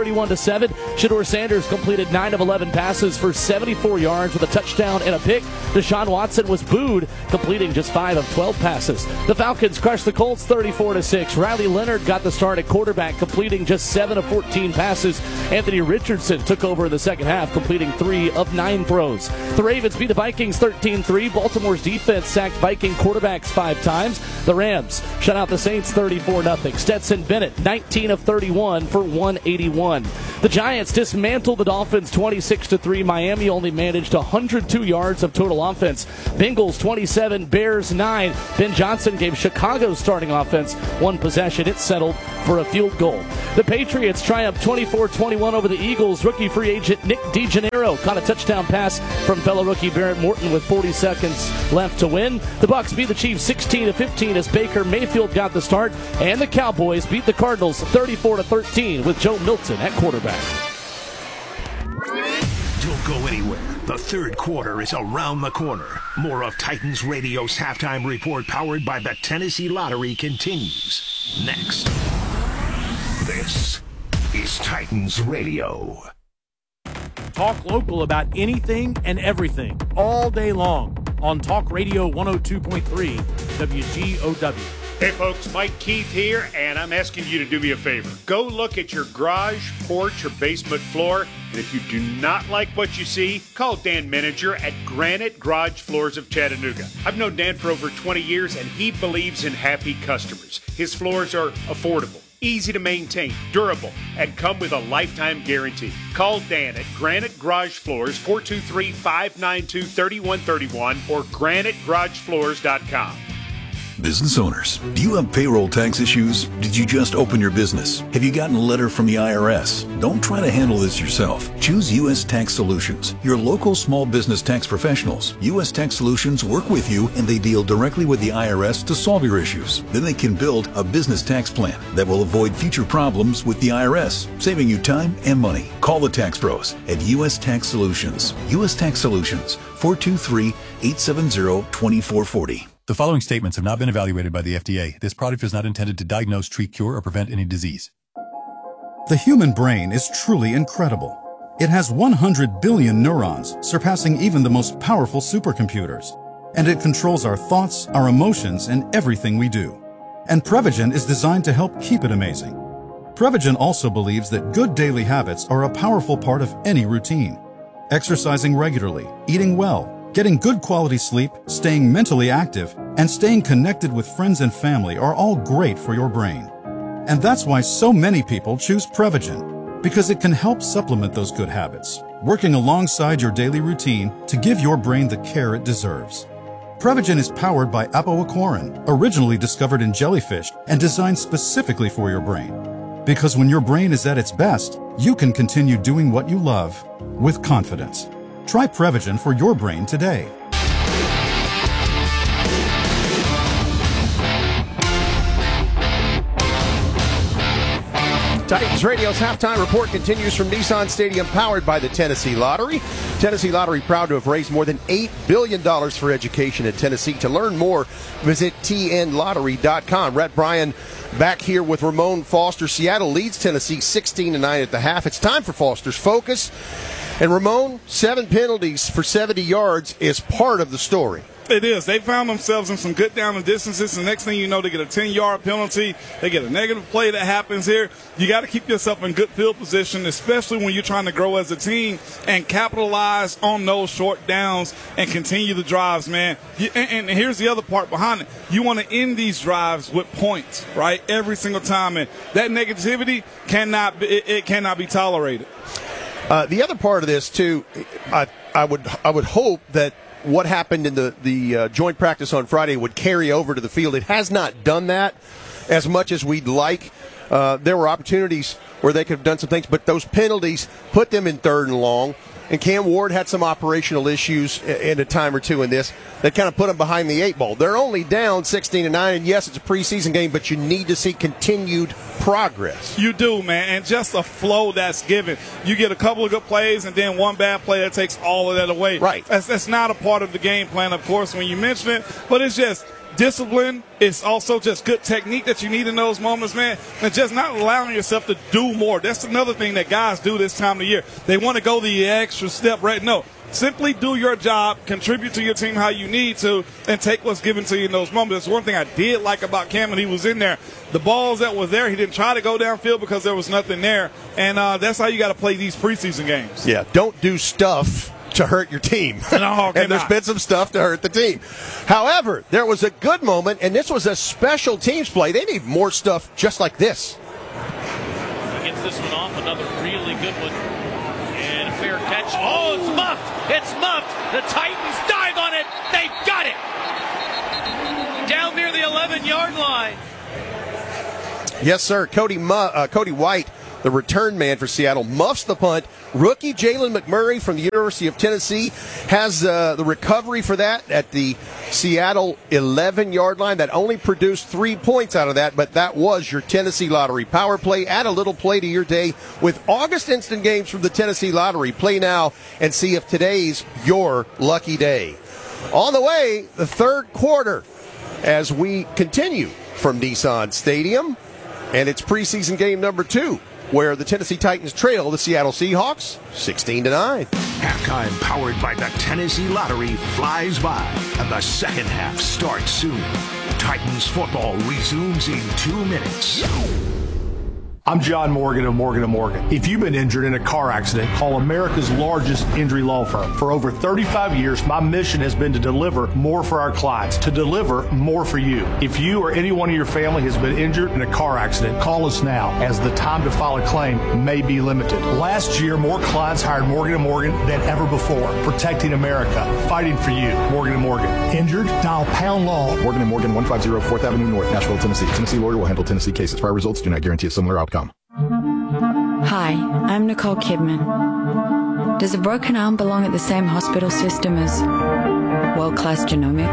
7. Shedeur Sanders completed 9 of 11 passes for 74 yards with a touchdown and a pick. Deshaun Watson was booed, completing just 5 of 12 passes. The Falcons crushed the Colts 34-6. Riley Leonard got the start at quarterback, completing just 7 of 14 passes. Anthony Richardson took over in the second half, completing 3 of 9 throws. The Ravens beat the Vikings 13-3. Baltimore's defense sacked Viking quarterbacks 5 times. The Rams shut out the Saints 34-0. Stetson Bennett 19 of 31 for 181. The Giants dismantled the Dolphins 26-3. Miami only managed 102 yards of total offense. Bengals 27, Bears 9. Ben Johnson gave Chicago's starting offense 1 possession. It settled for a field goal. The Patriots triumphed 24-21 over the Eagles. Rookie free agent Nick DeGennaro caught a touchdown pass from fellow rookie Barrett Morton with 40 seconds left to win. The Bucs beat the Chiefs 16-15 as Baker Mayfield got the start, and the Cowboys beat the Cardinals 34-13 with Joe Milton at quarterback. Don't go anywhere. The third quarter is around the corner. More of Titans Radio's halftime report, powered by the Tennessee Lottery, continues next. This is Titans Radio. Talk local about anything and everything all day long on Talk Radio 102.3 WGOW. Hey folks, Mike Keith here, and I'm asking you to do me a favor. Go look at your garage, porch, or basement floor, and if you do not like what you see, call Dan Menninger at Granite Garage Floors of Chattanooga. I've known Dan for over 20 years, and he believes in happy customers. His floors are affordable, easy to maintain, durable, and come with a lifetime guarantee. Call Dan at Granite Garage Floors, 423-592-3131 or granitegaragefloors.com. Business owners, do you have payroll tax issues? Did you just open your business? Have you gotten a letter from the IRS? Don't try to handle this yourself. Choose U.S. Tax Solutions, your local small business tax professionals. U.S. Tax Solutions work with you, and they deal directly with the IRS to solve your issues. Then they can build a business tax plan that will avoid future problems with the IRS, saving you time and money. Call the Tax Pros at U.S. Tax Solutions. U.S. Tax Solutions, 423-870-2440. The following statements have not been evaluated by the FDA. This product is not intended to diagnose, treat, cure, or prevent any disease. The human brain is truly incredible. It has 100 billion neurons, surpassing even the most powerful supercomputers. And it controls our thoughts, our emotions, and everything we do. And Prevagen is designed to help keep it amazing. Prevagen also believes that good daily habits are a powerful part of any routine. Exercising regularly, eating well, getting good quality sleep, staying mentally active, and staying connected with friends and family are all great for your brain. And that's why so many people choose Prevagen, because it can help supplement those good habits, working alongside your daily routine to give your brain the care it deserves. Prevagen is powered by apoaquarin, originally discovered in jellyfish and designed specifically for your brain. Because when your brain is at its best, you can continue doing what you love with confidence. Try Prevagen for your brain today. Titans Radio's halftime report continues from Nissan Stadium, powered by the Tennessee Lottery. Tennessee Lottery proud to have raised more than $8 billion for education in Tennessee. To learn more, visit tnlottery.com. Rhett Bryan back here with Ramon Foster. Seattle leads Tennessee 16-9 at the half. It's time for Foster's Focus. And Ramon, 7 penalties for 70 yards is part of the story. It is. They found themselves in some good down and distances. The next thing you know, they get a 10-yard penalty. They get a negative play that happens here. You got to keep yourself in good field position, especially when you're trying to grow as a team and capitalize on those short downs and continue the drives, man. And here's the other part behind it. You want to end these drives with points, right, every single time. And that negativity cannot be tolerated. The other part of this, too, I would hope that what happened in the joint practice on Friday would carry over to the field. It has not done that as much as we'd like. There were opportunities where they could have done some things, but those penalties put them in 3rd and long. And Cam Ward had some operational issues in a time or two in this that kind of put them behind the 8 ball. They're only down 16-9, and yes, it's a preseason game, but you need to see continued progress. You do, man, and just a flow that's given. You get a couple of good plays, and then one bad play that takes all of that away. Right. That's not a part of the game plan, of course, when you mention it, but it's just discipline. It's also just good technique that you need in those moments, man. And just not allowing yourself to do more. That's another thing that guys do this time of year. They want to go the extra step, right? No. Simply do your job, contribute to your team how you need to, and take what's given to you in those moments. That's one thing I did like about Cam when he was in there. The balls that were there, he didn't try to go downfield because there was nothing there. And that's how you got to play these preseason games. Yeah, don't do stuff to hurt your team. No, and there's been some stuff to hurt the team. However, there was a good moment, and this was a special teams play. They need more stuff just like this. He gets this one off, another really good one. And a fair catch. Oh, it's muffed. It's muffed. The Titans dive on it. They've got it. Down near the 11-yard line. Yes, sir. Cody White, the return man for Seattle, muffs the punt. Rookie Jalen McMurray from the University of Tennessee has the recovery for that at the Seattle 11-yard line. That only produced 3 points out of that, but that was your Tennessee Lottery power play. Add a little play to your day with August instant games from the Tennessee Lottery. Play now and see if today's your lucky day. On the way, the third quarter as we continue from Nissan Stadium, and it's preseason game number 2, where the Tennessee Titans trail the Seattle Seahawks 16-9. Halftime powered by the Tennessee Lottery flies by, and the second half starts soon. Titans football resumes in 2 minutes. I'm John Morgan of Morgan & Morgan. If you've been injured in a car accident, call America's largest injury law firm. For over 35 years, my mission has been to deliver more for our clients, to deliver more for you. If you or anyone in your family has been injured in a car accident, call us now, as the time to file a claim may be limited. Last year, more clients hired Morgan & Morgan than ever before, protecting America, fighting for you. Morgan & Morgan. Injured? Dial pound law. Morgan & Morgan, 150 4th Avenue North, Nashville, Tennessee. Tennessee lawyer will handle Tennessee cases. Prior results do not guarantee a similar outcome. Hi, I'm Nicole Kidman. Does a broken arm belong at the same hospital system as world-class genomics?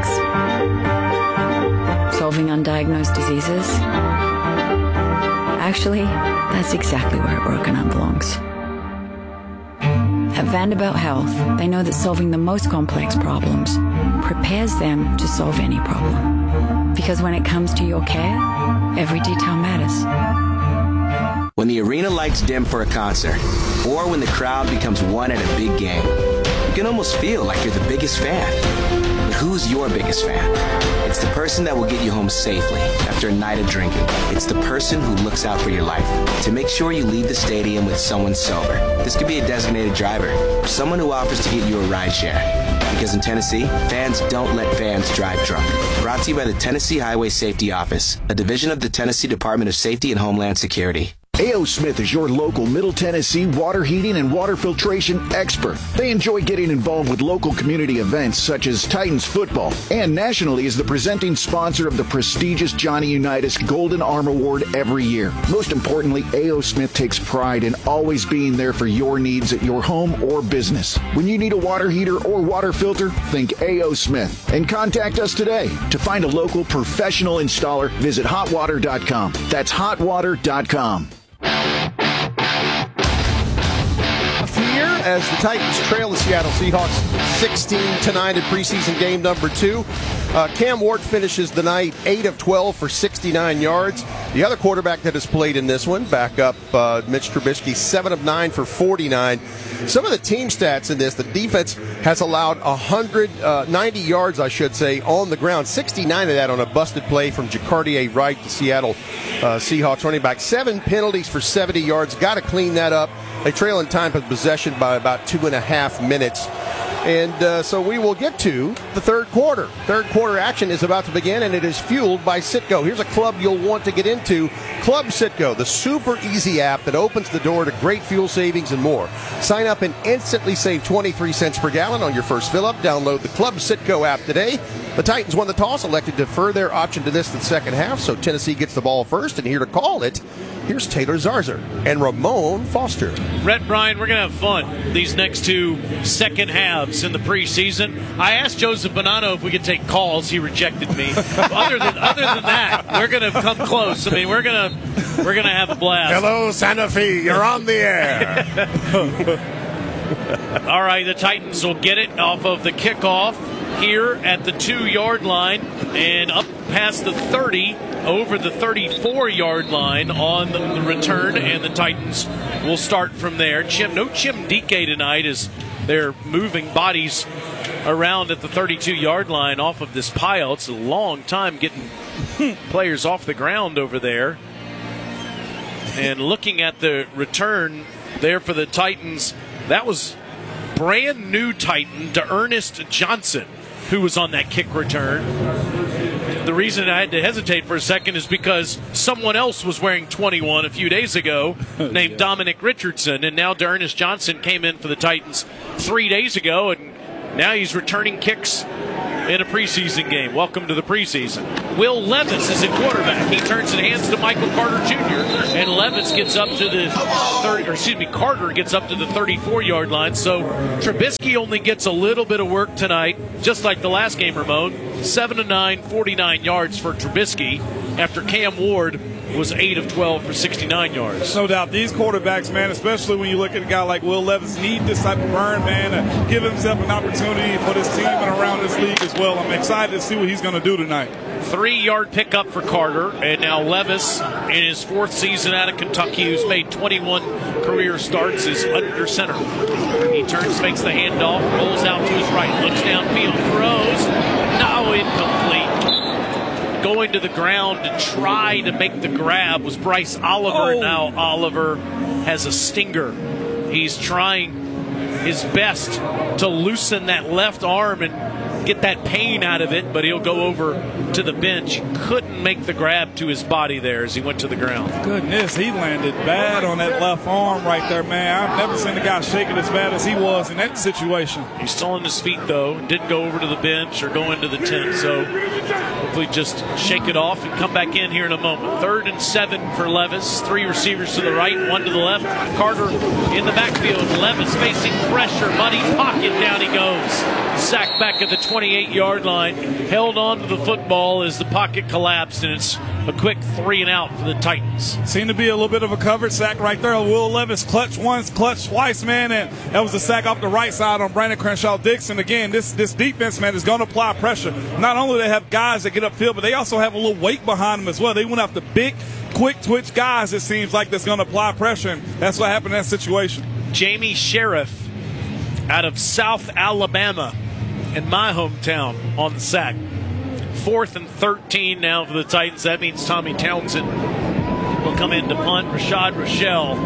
Solving undiagnosed diseases? Actually, that's exactly where a broken arm belongs. At Vanderbilt Health, they know that solving the most complex problems prepares them to solve any problem. Because when it comes to your care, every detail matters. When the arena lights dim for a concert, or when the crowd becomes one at a big game, you can almost feel like you're the biggest fan. But who's your biggest fan? It's the person that will get you home safely after a night of drinking. It's the person who looks out for your life to make sure you leave the stadium with someone sober. This could be a designated driver or someone who offers to get you a ride share. Because in Tennessee, fans don't let fans drive drunk. Brought to you by the Tennessee Highway Safety Office, a division of the Tennessee Department of Safety and Homeland Security. A.O. Smith is your local Middle Tennessee water heating and water filtration expert. They enjoy getting involved with local community events such as Titans football, and nationally is the presenting sponsor of the prestigious Johnny Unitas Golden Arm Award every year. Most importantly, A.O. Smith takes pride in always being there for your needs at your home or business. When you need a water heater or water filter, think A.O. Smith and contact us today. To find a local professional installer, visit hotwater.com. That's hotwater.com. Here as the Titans trail the Seattle Seahawks 16-9 in preseason game number 2. Cam Ward finishes the night 8 of 12 for 69 yards. The other quarterback that has played in this one, backup Mitch Trubisky, 7 of 9 for 49. Some of the team stats in this, the defense has allowed 190 yards, I should say, on the ground. 69 of that on a busted play from Jacardier Wright, the Seattle Seahawks running back. 7 penalties for 70 yards. Got to clean that up. They trail in time of possession by about 2.5 minutes. And so we will get to the third quarter. Third quarter action is about to begin, and it is fueled by Citgo. Here's a club you'll want to get into. Club Citgo, the super easy app that opens the door to great fuel savings and more. Sign up and instantly save 23 cents per gallon on your first fill-up. Download the Club Citgo app today. The Titans won the toss, elected to defer their option to this in the second half, so Tennessee gets the ball first, and here to call it, here's Taylor Zarzer and Ramon Foster. Rhett, Brian, we're going to have fun these next 2 second halves in the preseason. I asked Joseph Bonanno if we could take calls. He rejected me. other than that, we're going to come close. I mean, we're going to have a blast. Hello, Santa Fe. You're on the air. All right, the Titans will get it off of the kickoff. here at the 2-yard line and up past the 30, over the 34-yard line on the return, and the Titans will start from there. No Chim Dike tonight as they're moving bodies around at the 32-yard line off of this pile. It's a long time getting players off the ground over there. And looking at the return there for the Titans, that was brand new Titan D'Ernest Johnson who was on that kick return. The reason I had to hesitate for a second is because someone else was wearing 21 a few days ago named Dominic Richardson, and now D'Ernest Johnson came in for the Titans 3 days ago, and now he's returning kicks in a preseason game. Welcome to the preseason. Will Levis is at quarterback. He turns it hands to Michael Carter Jr., and Levis gets up to the Carter gets up to the 34-yard line. So Trubisky only gets a little bit of work tonight, just like the last game, Ramon. 7 of 9, 49 yards for Trubisky after Cam Ward was 8 of 12 for 69 yards. No doubt. These quarterbacks, man, especially when you look at a guy like Will Levis, need this type of burn, man, to give himself an opportunity for this team and around this league as well. I'm excited to see what he's going to do tonight. 3-yard pickup for Carter, and now Levis, in his 4th season out of Kentucky, who's made 21 career starts, is under center. He turns, makes the handoff, rolls out to his right, looks downfield, throws, now incomplete. Going to the ground to try to make the grab was Bryce Oliver. Now Oliver has a stinger. He's trying his best to loosen that left arm and get that pain out of it, but he'll go over to the bench. He couldn't make the grab to his body there as he went to the ground. Goodness, he landed bad on that left arm right there, man. I've never seen a guy shake it as bad as he was in that situation. He's still on his feet, though. Didn't go over to the bench or go into the tent, so hopefully just shake it off and come back in here in a moment. 3rd and 7 for Levis. 3 receivers to the right, 1 to the left. Carter in the backfield. Levis facing pressure. Money pocket, down he goes. Sacked back at the 28-yard line. Held on to the football as the pocket collapsed, and it's a quick 3 and out for the Titans. Seemed to be a little bit of a coverage sack right there. Will Levis clutch once, clutch twice, man, and that was a sack off the right side on Brandon Crenshaw-Dixon. Again, this defense, man, is going to apply pressure. Not only do they have guys that get upfield, but they also have a little weight behind them as well. They went after big, quick twitch guys, it seems like, that's going to apply pressure, and that's what happened in that situation. Jamie Sheriff out of South Alabama in my hometown on the sack. 4th and 13 now for the Titans. That means Tommy Townsend will come in to punt. Rashad Rochelle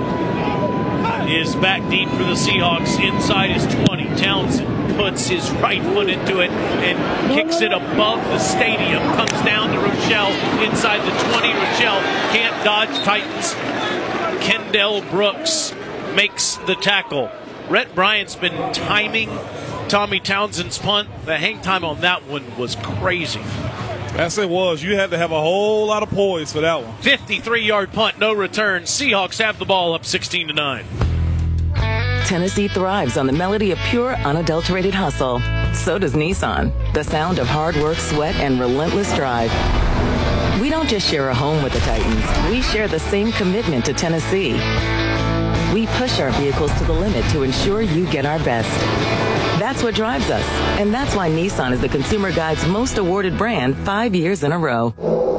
is back deep for the Seahawks inside his 20. Townsend puts his right foot into it and kicks it above the stadium. Comes down to Rochelle inside the 20. Rochelle can't dodge Titans. Kendall Brooks makes the tackle. Rhett Bryant's been timing Tommy Townsend's punt. The hang time on that one was crazy. Yes, it was. You had to have a whole lot of poise for that one. 53-yard punt, no return. Seahawks have the ball up 16-9. Tennessee thrives on the melody of pure, unadulterated hustle. So does Nissan. The sound of hard work, sweat, and relentless drive. We don't just share a home with the Titans. We share the same commitment to Tennessee. We push our vehicles to the limit to ensure you get our best. That's what drives us, and that's why Nissan is the Consumer Guide's most awarded brand 5 years in a row.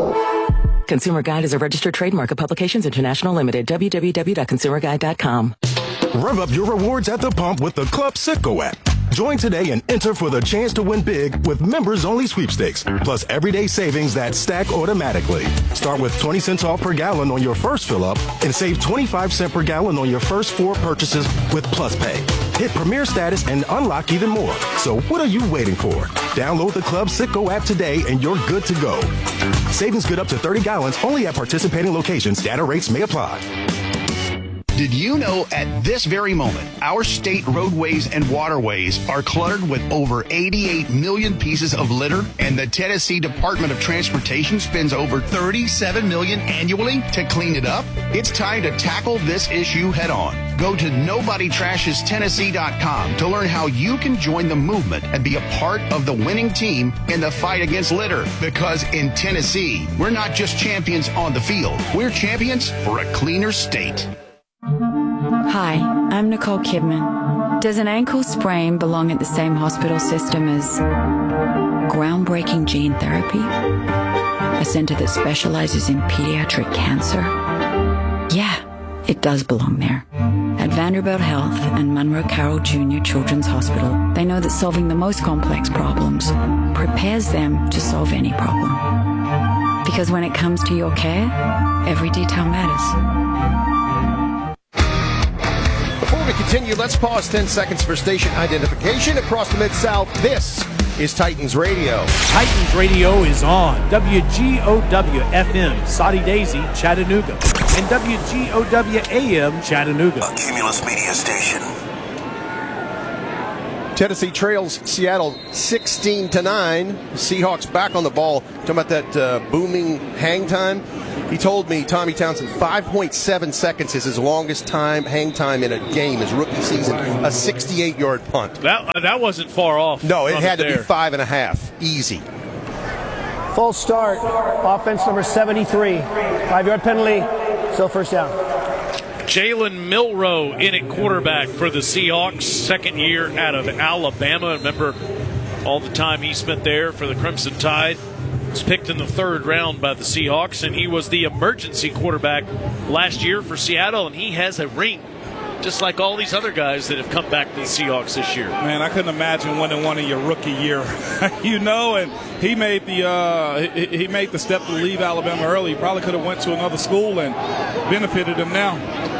Consumer Guide is a registered trademark of Publications International Limited. www.consumerguide.com. Rev up your rewards at the pump with the Club Citgo app. Join today and enter for the chance to win big with members-only sweepstakes, plus everyday savings that stack automatically. Start with 20 cents off per gallon on your first fill-up and save 25 cents per gallon on your first 4 purchases with Plus Pay. Hit Premier status and unlock even more. So what are you waiting for? Download the Club Citgo app today and you're good to go. Savings good up to 30 gallons only at participating locations. Data rates may apply. Did you know at this very moment, our state roadways and waterways are cluttered with over 88 million pieces of litter, and the Tennessee Department of Transportation spends over $37 million annually to clean it up? It's time to tackle this issue head on. Go to NobodyTrashesTennessee.com to learn how you can join the movement and be a part of the winning team in the fight against litter. Because in Tennessee, we're not just champions on the field, we're champions for a cleaner state. Hi, I'm Nicole Kidman. Does an ankle sprain belong at the same hospital system as groundbreaking gene therapy? A center that specializes in pediatric cancer? Yeah, it does belong there. At Vanderbilt Health and Monroe Carroll Jr. Children's Hospital, they know that solving the most complex problems prepares them to solve any problem. Because when it comes to your care, every detail matters. Before we continue, let's pause 10 seconds for station identification across the Mid-South. This is Titans Radio. Titans Radio is on WGOW-FM, Saudi Daisy, Chattanooga, and WGOW-AM, Chattanooga. A Cumulus Media station. Tennessee trails Seattle 16-9. Seahawks back on the ball. Talking about that booming hang time. He told me, Tommy Townsend, 5.7 seconds is his longest hang time in a game, his rookie season. A 68-yard punt. That wasn't far off. No, it had to be 5.5. Easy. False start. Offense number 73. 5-yard penalty. Still first down. Jalen Milroe in at quarterback for the Seahawks, second year out of Alabama. Remember all the time he spent there for the Crimson Tide. Was picked in the third round by the Seahawks, and he was the emergency quarterback last year for Seattle, and he has a ring, just like all these other guys that have come back to the Seahawks this year. Man, I couldn't imagine winning one in your rookie year, and he made the step to leave Alabama early. He probably could have went to another school and benefited him now.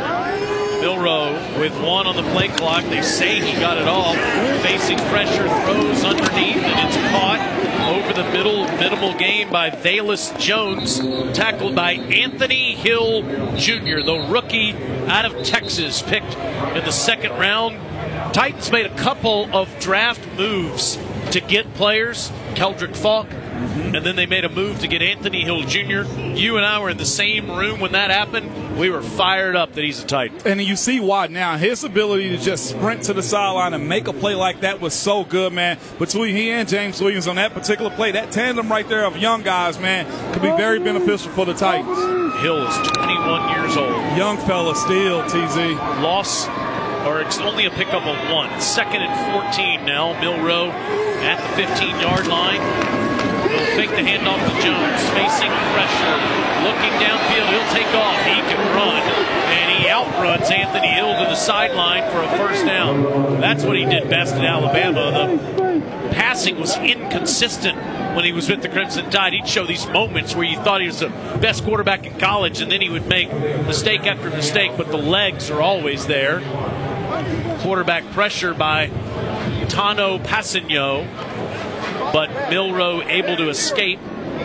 Milroe with one on the play clock. They say he got it off. Facing pressure, throws underneath, and it's caught over the minimal gain by Velus Jones, tackled by Anthony Hill Jr., the rookie out of Texas, picked in the second round. Titans made a couple of draft moves to get players, Keldrick Falk, and then they made a move to get Anthony Hill Jr. You and I were in the same room when that happened. We were fired up that he's a Titan. And you see why now. His ability to just sprint to the sideline and make a play like that was so good, man. Between he and James Williams on that particular play, that tandem right there of young guys, man, could be very beneficial for the Titans. Hill is 21 years old. Young fella still, TZ. Loss, or it's only a pickup of one. 2nd and 14 now. Milroe at the 15-yard line. He'll fake the handoff to Jones, facing pressure, looking downfield. He'll take off. He can run, and he outruns Anthony Hill to the sideline for a first down. That's what he did best at Alabama. The passing was inconsistent when he was with the Crimson Tide. He'd show these moments where you thought he was the best quarterback in college, and then he would make mistake after mistake, but the legs are always there. Quarterback pressure by Tano Passigno, but Milroe able to escape.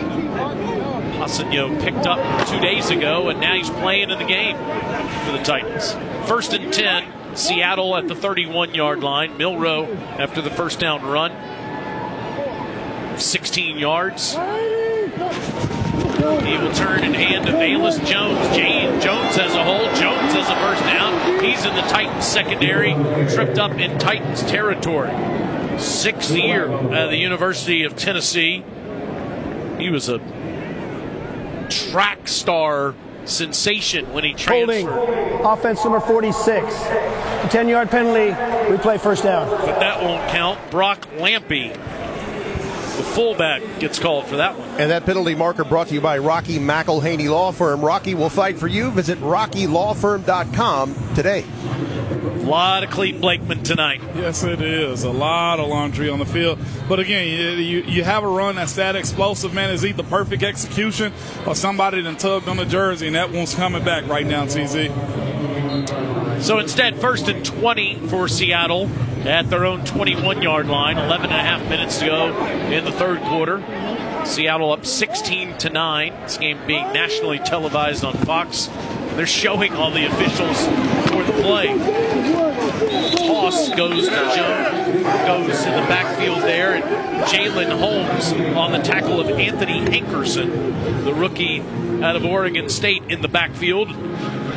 Passigno picked up 2 days ago, and now he's playing in the game for the Titans. 1st and 10, Seattle at the 31-yard line. Milroe after the first down run. 16 yards. He will turn and hand to Velus Jones. Jones has a hold. Jones has a first down. He's in the Titans secondary, tripped up in Titans territory. 6th year at the University of Tennessee. He was a track star sensation when he transferred. Holding. Offense number 46. 10-yard penalty. We play first down. But that won't count. Brock Lampy, the fullback, gets called for that one. And that penalty marker brought to you by Rocky McElhaney Law Firm. Rocky will fight for you. Visit RockyLawFirm.com today. A lot of Clete Blakeman tonight. Yes, it is. A lot of laundry on the field. But again, you have a run that's that explosive, man. Is either perfect execution or somebody that tugged on the jersey, and that one's coming back right now, TZ. So instead, 1st and 20 for Seattle at their own 21-yard line. 11.5 minutes to go in the third quarter. Seattle up 16-9. This game being nationally televised on Fox. They're showing all the officials for the play. Toss goes to Jones, goes to the backfield there, and Jalen Holmes on the tackle of Anthony Hankerson, the rookie out of Oregon State, in the backfield.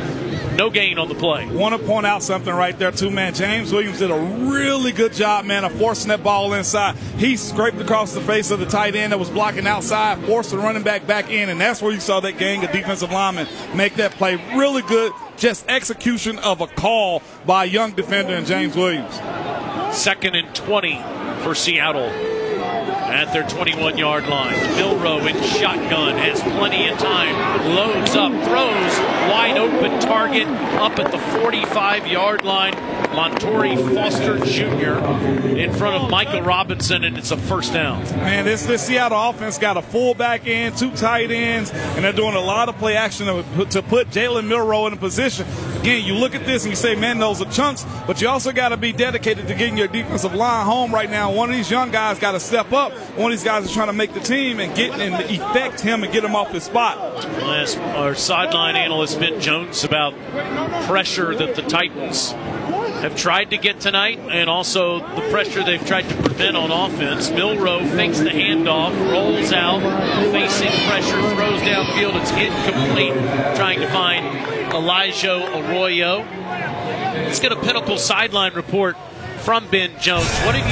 No gain on the play. Want to point out something right there, too, man. James Williams did a really good job, man, of forcing that ball inside. He scraped across the face of the tight end that was blocking outside, forced the running back in, and that's where you saw that gang of defensive linemen make that play. Really good, just execution of a call by a young defender in James Williams. 2nd and 20 for Seattle at their 21-yard line. Milroe in shotgun, has plenty of time, loads up, throws, wide open target up at the 45-yard line. Montori Foster Jr. in front of Michael Robinson, and it's a first down. Man, this Seattle offense got a fullback in, 2 tight ends, and they're doing a lot of play action to put Jalen Milroe in a position. Again, you look at this and you say, man, those are chunks, but you also got to be dedicated to getting your defensive line home right now. One of these young guys got to step up. One of these guys is trying to make the team and affect him and get him off his spot. Our sideline analyst Ben Jones about pressure that the Titans have tried to get tonight, and also the pressure they've tried to prevent on offense. Milroe fakes the handoff, rolls out, facing pressure, throws downfield. It's incomplete, trying to find Elijah Arroyo. Let's get a Pinnacle sideline report from Ben Jones. What have you